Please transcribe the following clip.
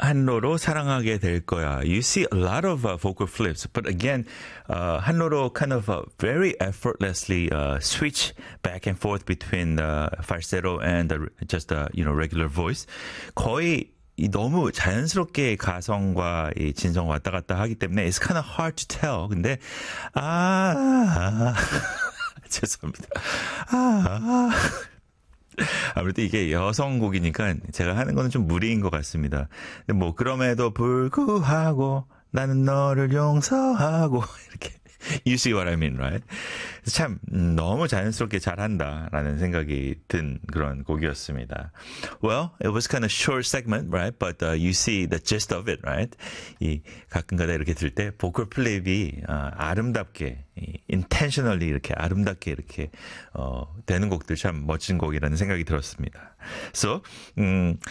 한로로 사랑하게 될 거야. You see a lot of vocal flips, but again, 한로로 kind of very effortlessly switch back and forth between falsetto and just regular voice. 거의 너무 자연스럽게 가성과 이 진성 왔다 갔다 하기 때문에 it's kind of hard to tell. 근데 죄송합니다. 아무래도 이게 여성곡이니까 제가 하는 거는 좀 무리인 것 같습니다. 뭐 그럼에도 불구하고 나는 너를 용서하고 이렇게 You see what I mean, right? 참 너무 자연스럽게 잘한다라는 생각이 든 그런 곡이었습니다. Well, it was kind of short segment, right? But you see the gist of it, right? 이 가끔가다 이렇게 들 때 보컬 플립이 아름답게, intentionally 이렇게 아름답게 이렇게 되는 곡들 참 멋진 곡이라는 생각이 들었습니다. So,